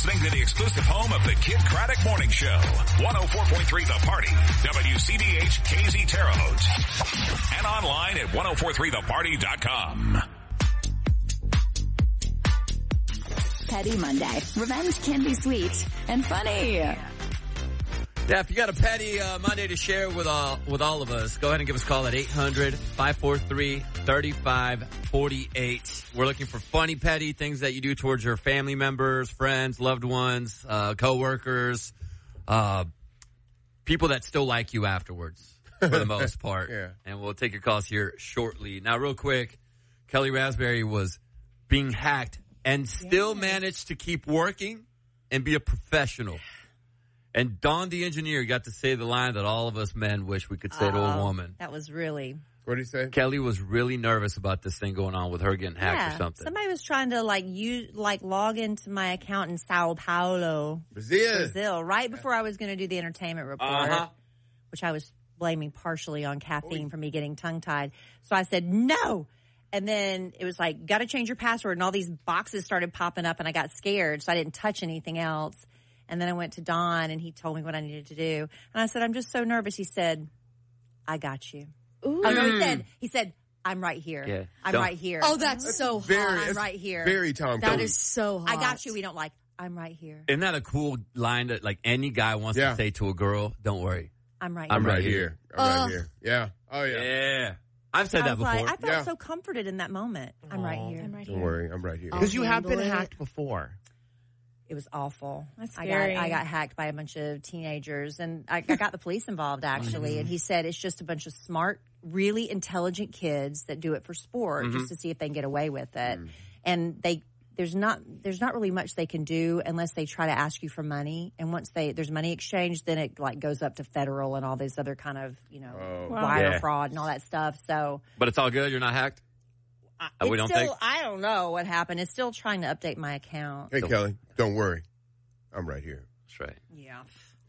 listening to the exclusive home of the Kid Craddock Morning Show. 104.3 The Party. WCBH KZ Terre Haute. And online at 1043theparty.com. Petty Monday. Revenge can be sweet and funny. Yeah, if you got a petty Monday to share with all of us, go ahead and give us a call at 800-543-3548. We're looking for funny, petty things that you do towards your family members, friends, loved ones, coworkers, people that still like you afterwards, for the most part. Yeah. And we'll take your calls here shortly. Now, real quick, Kelly Raspberry was being hacked and still managed to keep working and be a professional. And Don, the engineer, got to say the line that all of us men wish we could say to a woman. That was really... What did he say? Kelly was really nervous about this thing going on with her getting hacked or something. Somebody was trying to log into my account in Sao Paulo, Brazil, right before I was going to do the entertainment report, which I was blaming partially on caffeine for me getting tongue-tied. So I said, no. And then it was like, got to change your password. And all these boxes started popping up and I got scared. So I didn't touch anything else. And then I went to Don and he told me what I needed to do. And I said, I'm just so nervous. He said, I got you. Ooh. Oh, no, he said, I'm right here. Yeah. I'm right here. Oh, that's so hot. I'm right here. Very Tom That Cruise. is so hot. I got you. We don't like, I'm right here. Isn't that a cool line that like any guy wants to say to a girl? Don't worry. I'm right I'm here. right here. I'm right here. Yeah. Oh, yeah. Yeah. I've said that before. I felt so comforted in that moment. I'm right here. I'm right Don't here. worry. I'm right here. Because you have been hacked before. It was awful. That's scary. I got hacked by a bunch of teenagers, and I got the police involved, actually. And he said it's just a bunch of smart, really intelligent kids that do it for sport just to see if they can get away with it. And there's not really much they can do unless they try to ask you for money. And once there's money exchange, then it like goes up to federal and all this other kind of, wire fraud and all that stuff. So, But it's all good. You're not hacked? We don't think? I don't know what happened. It's still trying to update my account. Hey, Kelly, don't worry. I'm right here. That's right. Yeah.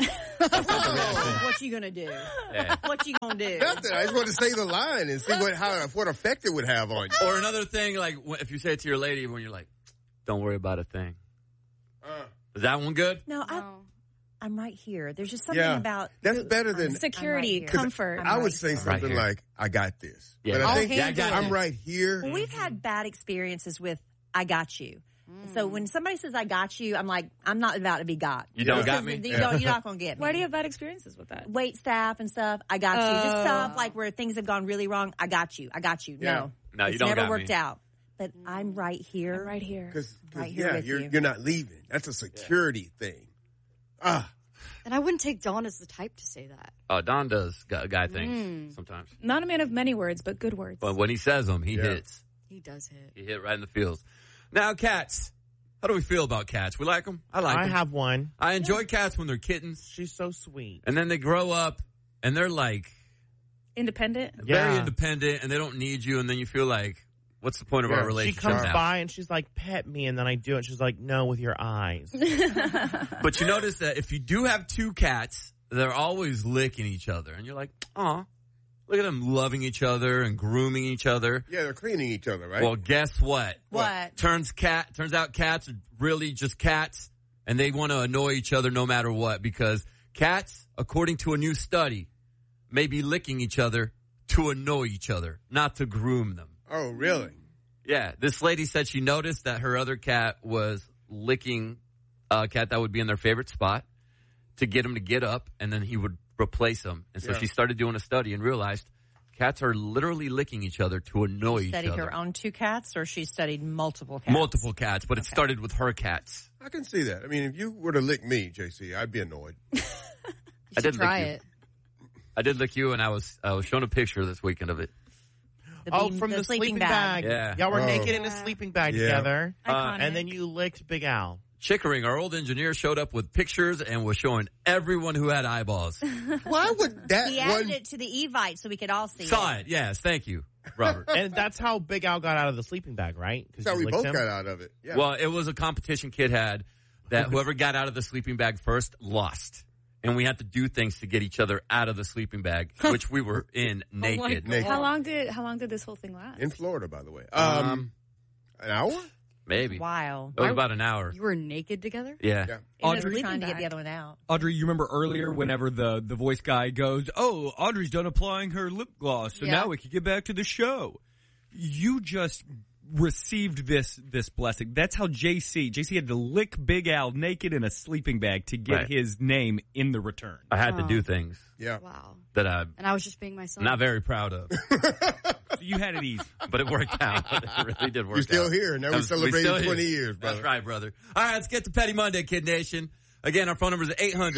What you gonna do? Yeah. What you gonna do? Nothing. I just wanted to say the line and see what effect it would have on you. Or another thing, like if you say it to your lady when you're like, don't worry about a thing. Is that one good? No. I'm right here. There's just something about that's better than security, right comfort. I would say something like, "I got this," Yeah. but I think I got I'm you. right here. Well, we've had bad experiences with "I got you." So when somebody says "I got you," I'm like, I'm not about to be got. You don't got me? You're not going to get me. Why do you have bad experiences with that? Wait staff and stuff. I got you. Just stuff like where things have gone really wrong. I got you. I got you. Yeah. No, you it's don't never got worked me. out. But I'm right here. I'm right here. Because Right here with you. you're not leaving. That's a security thing. And I wouldn't take Dawn as the type to say that. Don does guy things sometimes. Not a man of many words, but good words. But when he says them, he hits. He does hit. He hit right in the feels. Now, cats. How do we feel about cats? We like them? I like them. I have one. I enjoy cats when they're kittens. She's so sweet. And then they grow up, and they're like Independent? very independent, and they don't need you, and then you feel like, what's the point of our She relationship comes now? by and she's like, pet me, and then I do it. She's like, no, with your eyes. But you notice that if you do have two cats, they're always licking each other. And you're like, aw, look at them loving each other and grooming each other. Yeah, they're cleaning each other, right? Well, guess what? What? Turns out cats are really just cats, and they want to annoy each other no matter what, because cats, according to a new study, may be licking each other to annoy each other, not to groom them. Oh, really? Yeah, this lady said she noticed that her other cat was licking a cat that would be in their favorite spot to get him to get up, and then he would replace him. And so she started doing a study and realized cats are literally licking each other to annoy each other. Studied her own two cats, or she studied multiple cats? Multiple cats, but it started with her cats. I can see that. I mean, if you were to lick me, JC, I'd be annoyed. I did Try lick it. you. I did lick you, and I was shown a picture this weekend of it. From the sleeping bag. Yeah. Y'all were naked in a sleeping bag together. Iconic. And then you licked Big Al. Chickering, our old engineer, showed up with pictures and was showing everyone who had eyeballs. Why would that He added it to the Evite so we could all see Saw it, yes. Thank you, Robert. And that's how Big Al got out of the sleeping bag, right? That's how we both got out of it. Yeah. Well, it was a competition kid had that whoever got out of the sleeping bag first lost. And we had to do things to get each other out of the sleeping bag, which we were in naked. Naked. How long did this whole thing last? In Florida, by the way. An hour? Maybe. Wow. It was about an hour. You were naked together? Yeah. Audrey trying to get the other one out. Audrey, you remember earlier whenever the voice guy goes, "Oh, Audrey's done applying her lip gloss, so now we can get back to the show." You just received this blessing. That's how JC had to lick Big Al naked in a sleeping bag to get his name in the return. I had to do things. Yeah. Wow. That I'm And I was just being myself. not very proud of. So you had it easy. But it worked out. It really did work out. You're still here. Now we're celebrating still 20 here. years, brother. That's right, brother. All right, let's get to Petty Monday, Kid Nation. Again, our phone number is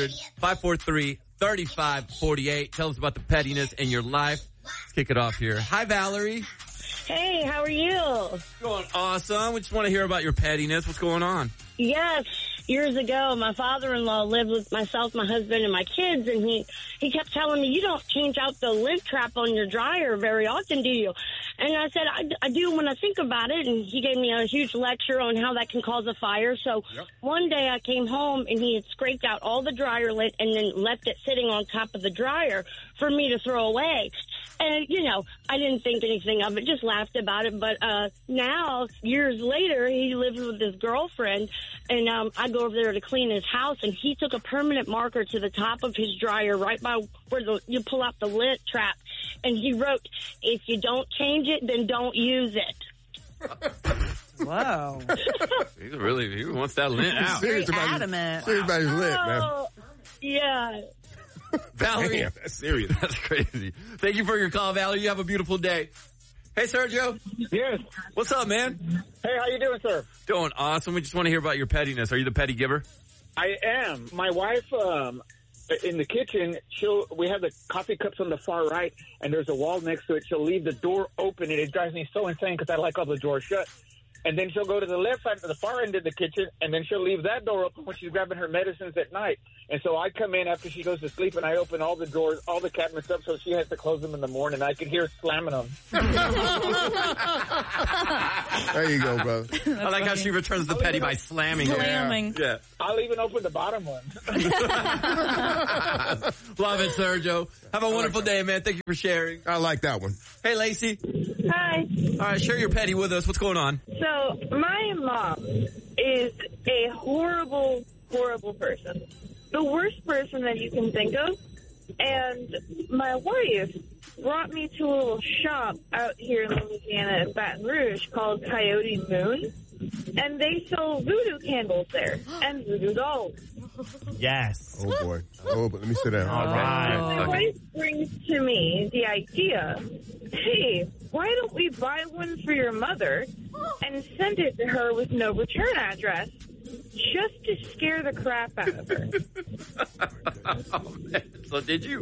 800-543-3548. Tell us about the pettiness in your life. Let's kick it off here. Hi, Valerie. Hey, how are you? Going awesome. We just want to hear about your pettiness. What's going on? Yes. Years ago, my father-in-law lived with myself, my husband, and my kids, and he kept telling me, you don't change out the lid trap on your dryer very often, do you? And I said, I do when I think about it, and he gave me a huge lecture on how that can cause a fire. So one day I came home, and he had scraped out all the dryer lint and then left it sitting on top of the dryer for me to throw away. And, you know, I didn't think anything of it, just laughed about it. But now, years later, he lives with his girlfriend, and I go over there to clean his house, and he took a permanent marker to the top of his dryer right by where you pull out the lint trap, and he wrote, if you don't change it, then don't use it. Whoa. He wants that lint out. Serious about adamant. Serious about his lint, man. Yeah. Valerie. Damn, that's serious. That's crazy. Thank you for your call, Valerie. You have a beautiful day. Hey, Sergio. Yes. What's up, man? Hey, how you doing, sir? Doing awesome. We just want to hear about your pettiness. Are you the petty giver? I am. My wife, in the kitchen, we have the coffee cups on the far right, and there's a wall next to it. She'll leave the door open, and it drives me so insane because I like all the doors shut. And then she'll go to the left side, to the far end of the kitchen, and then she'll leave that door open when she's grabbing her medicines at night. And so I come in after she goes to sleep, and I open all the doors, all the cabinets up, so she has to close them in the morning. I can hear her slamming them. There you go, brother. I like how she returns the petty by slamming. Yeah. I'll even open the bottom one. Love it, Sergio. Have a wonderful day, man. Thank you for sharing. I like that one. Hey, Lacey. Hi. All right, share your petty with us. What's going on? So, my mom is a horrible, horrible person. The worst person that you can think of. And my wife brought me to a little shop out here in Louisiana at Baton Rouge called Coyote Moon. And they sell voodoo candles there and voodoo dolls. Yes. Oh, boy. Oh, but let me sit down. All right. My wife brings to me the idea, hey, why don't we buy one for your mother and send it to her with no return address just to scare the crap out of her? Oh, man. So did you?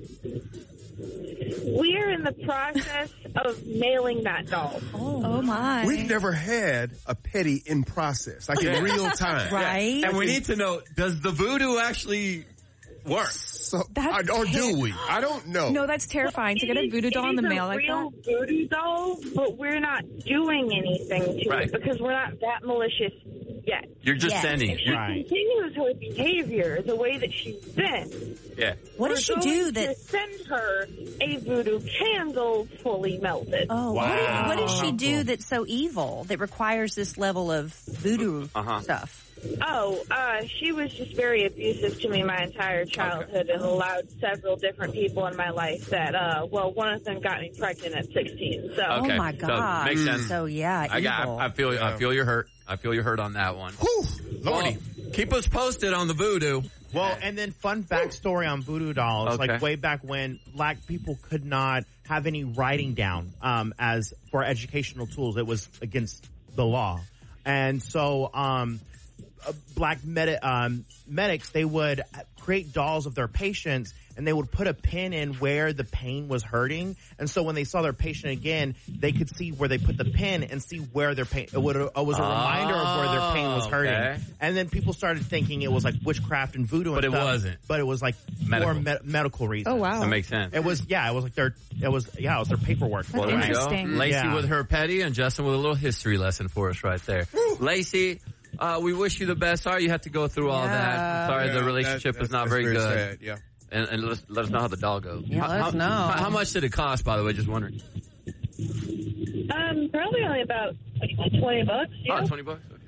We are in the process of mailing that doll. Oh my. We've never had a petty in process, like in real time. Right? And we need to know, does the voodoo actually work? So, That's or do we? I don't know. No, that's terrifying to get a voodoo doll in the mail like that. It's a real voodoo doll, but we're not doing anything to it because we're not that malicious yet. You're just sending If it. she continues her behavior the way that she's been, What does she do that? Send her a voodoo candle fully melted. Oh, wow. What does she do that's so evil that requires this level of voodoo stuff? Oh, she was just very abusive to me my entire childhood and allowed several different people in my life that, one of them got me pregnant at 16. So, Oh my God. So, makes sense. So yeah, evil. I feel your hurt. I feel your hurt on that one. Lordy. Well, keep us posted on the voodoo. Well, and then fun backstory on voodoo dolls. Okay. Like way back when black people could not have any writing down as for educational tools. It was against the law. And so black medics, they would create dolls of their patients and they would put a pin in where the pain was hurting. And so when they saw their patient again, they could see where they put the pin and see where their pain, it was a reminder of where their pain was hurting. Okay. And then people started thinking it was like witchcraft and voodoo and But it stuff. wasn't. But it was like Medical. more medical reasons. Oh, wow. That makes sense. It was like it was their paperwork. Well, there you go. Interesting. Lacey Yeah. with her petty and Justin with a little history lesson for us right there. Lacey, we wish you the best. Sorry you had to go through all that. Sorry the relationship was not very good. Sad, yeah. And let us know how the doll goes. Yeah, let us know. How much did it cost, by the way? Just wondering. probably only about $20. Oh, $20? Okay.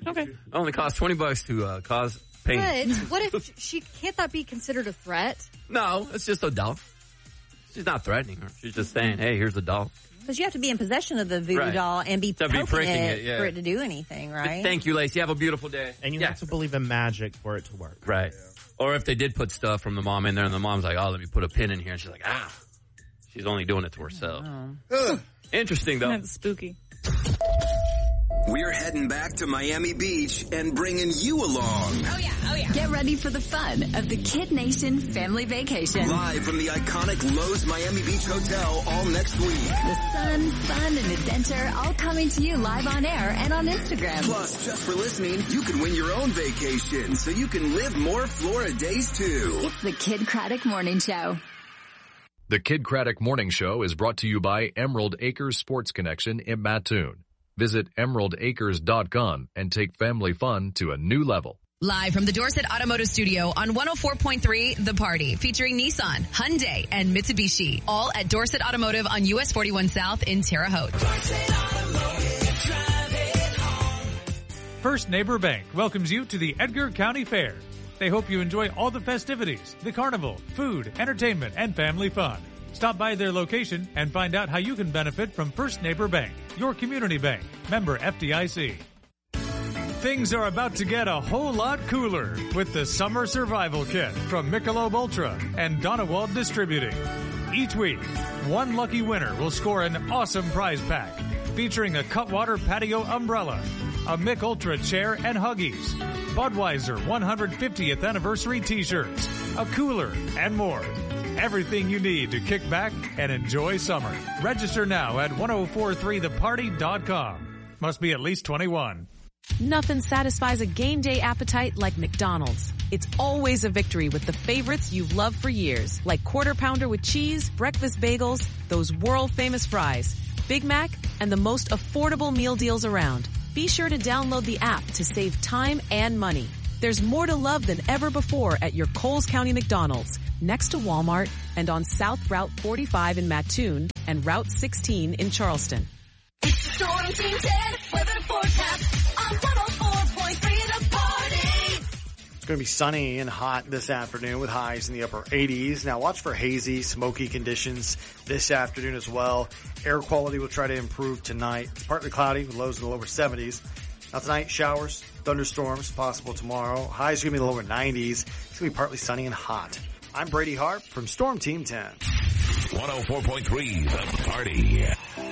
Okay. It only costs $20 to cause pain. But what if can't that be considered a threat? No, it's just a doll. She's not threatening her. She's just saying, hey, here's a doll. Because you have to be in possession of the voodoo doll and be poking it for it to do anything, right? Thank you, Lacey. Have a beautiful day. And you have to believe in magic for it to work. Right. Yeah. Or if they did put stuff from the mom in there and the mom's like, oh, let me put a pin in here. And she's like, she's only doing it to herself. Interesting, though. That's spooky. We're heading back to Miami Beach and bringing you along. Oh, yeah. Get ready for the fun of the Kid Nation family vacation. Live from the iconic Lowe's Miami Beach Hotel all next week. The sun, fun, and adventure all coming to you live on air and on Instagram. Plus, just for listening, you can win your own vacation so you can live more Florida days, too. It's the Kid Craddock Morning Show. The Kid Craddock Morning Show is brought to you by Emerald Acres Sports Connection in Mattoon. Visit emeraldacres.com and take family fun to a new level. Live from the Dorset Automotive Studio on 104.3 The Party, featuring Nissan, Hyundai, and Mitsubishi, all at Dorset Automotive on US 41 South in Terre Haute. First Neighbor Bank welcomes you to the Edgar County Fair. They hope you enjoy all the festivities, the carnival, food, entertainment, and family fun. Stop by their location and find out how you can benefit from First Neighbor Bank, your community bank, member FDIC. Things are about to get a whole lot cooler with the Summer Survival Kit from Michelob Ultra and Donewald Distributing. Each week, one lucky winner will score an awesome prize pack featuring a Cutwater patio umbrella, a Mich Ultra chair and Huggies, Budweiser 150th anniversary t-shirts, a cooler, and more. Everything you need to kick back and enjoy summer. Register now at 1043theparty.com. Must be at least 21. Nothing satisfies a game day appetite like McDonald's. It's always a victory with the favorites you've loved for years, like Quarter Pounder with cheese, breakfast bagels, those world-famous fries, Big Mac, and the most affordable meal deals around. Be sure to download the app to save time and money. There's more to love than ever before at your Coles County McDonald's, next to Walmart, and on South Route 45 in Mattoon and Route 16 in Charleston. It's the Storm Team 10 weather forecast on 104.3 The Party. It's going to be sunny and hot this afternoon with highs in the upper 80s. Now watch for hazy, smoky conditions this afternoon as well. Air quality will try to improve tonight. It's partly cloudy with lows in the lower 70s. Now tonight, showers, thunderstorms possible tomorrow. Highs going to be in the lower 90s. It's going to be partly sunny and hot. I'm Brady Harp from Storm Team 10. 104.3 The Party.